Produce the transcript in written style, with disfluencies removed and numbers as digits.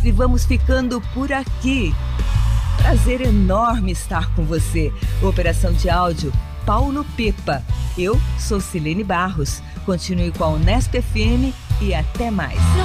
e vamos ficando por aqui. Prazer enorme estar com você. Operação de áudio, Paulo Pipa. Eu sou Silene Barros. Continue com a Unesp FM e até mais.